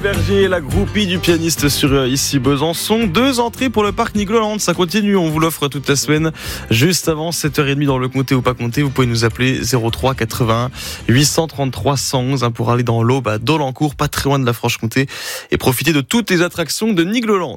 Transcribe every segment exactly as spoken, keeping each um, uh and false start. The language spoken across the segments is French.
Berger, la groupie du pianiste sur Ici Besançon. Deux entrées pour le parc Nigloland. Ça continue, on vous l'offre toute la semaine. Juste avant sept heures trente dans le Comté ou pas Comté, vous pouvez nous appeler zéro trois quatre-vingts huit cent trente-trois cent onze pour aller dans l'Aube à Dolencourt, pas très loin de la Franche-Comté, et profiter de toutes les attractions de Nigloland.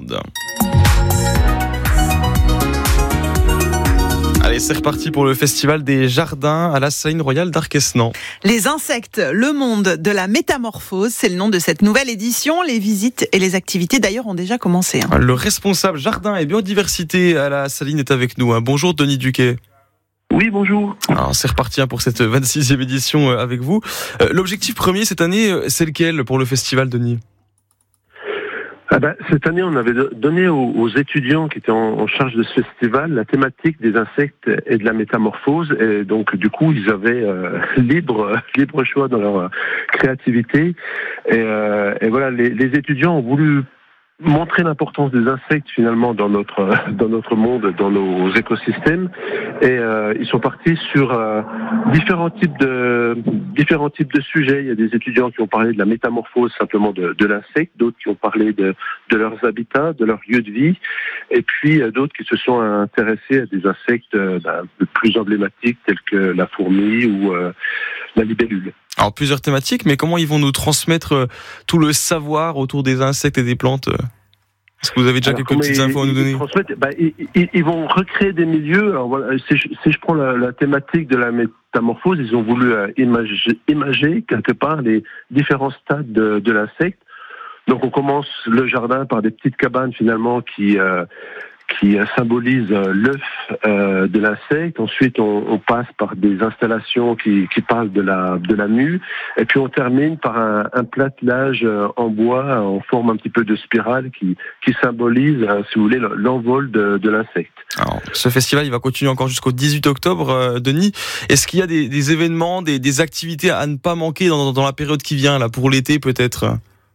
Allez, c'est reparti pour le Festival des Jardins à la Scène Royale d'Arquesnan. Les insectes, le monde de la métamorphose, c'est le nom de cette nouvelle édition. Les visites et les activités d'ailleurs ont déjà commencé. Hein. Le responsable jardin et biodiversité à la Saline est avec nous. Bonjour Denis Duquet. Oui, bonjour. Alors, c'est reparti pour cette vingt-sixième édition avec vous. L'objectif premier cette année, c'est lequel pour le festival, Denis ? Ah ben, cette année, on avait donné aux, aux étudiants qui étaient en, en charge de ce festival la thématique des insectes et de la métamorphose. Et donc, du coup, ils avaient euh, libre, libre choix dans leur créativité. Et, euh, et voilà, les, les étudiants ont voulu montrer l'importance des insectes finalement dans notre dans notre monde, dans nos écosystèmes, et euh, ils sont partis sur euh, différents types de différents types de sujets. Il y a des étudiants qui ont parlé de la métamorphose simplement de, de l'insecte, d'autres qui ont parlé de de leurs habitats, de leur lieu de vie, et puis euh, d'autres qui se sont intéressés à des insectes euh, ben, plus emblématiques tels que la fourmi ou euh, la libellule. Alors plusieurs thématiques, mais comment ils vont nous transmettre tout le savoir autour des insectes et des plantes ? Est-ce que vous avez déjà Alors, quelques petites ils, infos à nous donner ? Ils, bah, ils, ils, ils vont recréer des milieux. Alors, voilà, si, je, si je prends la, la thématique de la métamorphose, ils ont voulu euh, imager, imager quelque part les différents stades de, de l'insecte. Donc on commence le jardin par des petites cabanes finalement qui... Euh, qui symbolise l'œuf euh, de l'insecte. Ensuite, on, on passe par des installations qui, qui parlent de la, de la mue. Et puis, on termine par un, un platelage en bois en forme un petit peu de spirale qui, qui symbolise, si vous voulez, l'envol de, de l'insecte. Alors, ce festival, il va continuer encore jusqu'au dix-huit octobre, euh, Denis. Est-ce qu'il y a des, des événements, des, des activités à ne pas manquer dans, dans la période qui vient, là, pour l'été, peut-être ?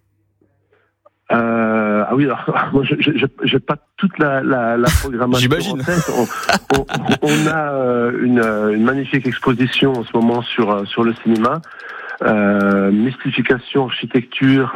Euh, ah oui, alors moi je n'ai pas toute la, la, la programmation. J'imagine. En tête. On, on, on a euh, une, une magnifique exposition en ce moment sur sur le cinéma, euh, mystification, architecture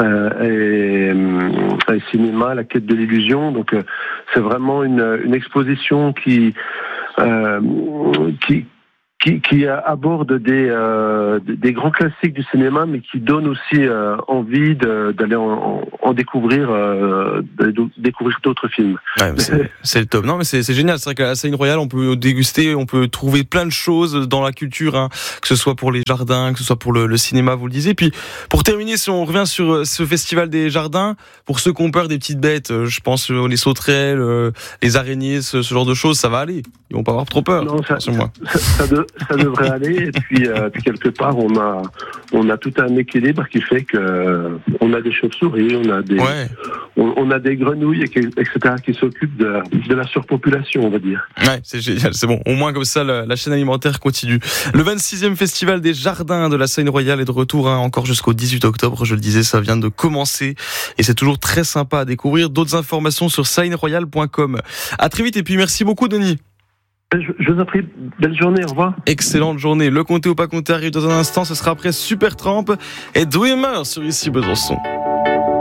euh, et, et cinéma, la quête de l'illusion. Donc euh, c'est vraiment une, une exposition qui euh, qui Qui, qui aborde des, euh, des grands classiques du cinéma, mais qui donne aussi euh, envie de, d'aller en, en découvrir, euh, de découvrir d'autres films. Ouais, c'est, c'est le top. Non, mais c'est, c'est génial. C'est vrai qu'à la Scène Royale, on peut déguster, on peut trouver plein de choses dans la culture, hein, que ce soit pour les jardins, que ce soit pour le, le cinéma, vous le disiez. Puis, pour terminer, si on revient sur ce festival des jardins, pour ceux qui ont peur des petites bêtes, je pense les sauterelles, les araignées, ce, ce genre de choses, ça va aller. Ils vont pas avoir trop peur. Non, ça, ça, ça, de, ça devrait aller. Et puis, euh, puis quelque part, on a, on a tout un équilibre qui fait que euh, on a des chauves-souris, on a des, ouais. on, on a des grenouilles, et cetera, qui s'occupent de, de la surpopulation, on va dire. Ouais, c'est génial, c'est bon. Au moins comme ça, la, la chaîne alimentaire continue. Le vingt-sixième festival des jardins de la Scène Royale est de retour, hein, encore jusqu'au dix-huit octobre. Je le disais, ça vient de commencer et c'est toujours très sympa à découvrir. D'autres informations sur scène royale point com. À très vite et puis merci beaucoup, Denis. Je, je vous en prie, belle journée, au revoir. Excellente journée. Le Comté ou pas Comté arrive dans un instant, ce sera après Supertramp et Dreamer sur Ici Besançon.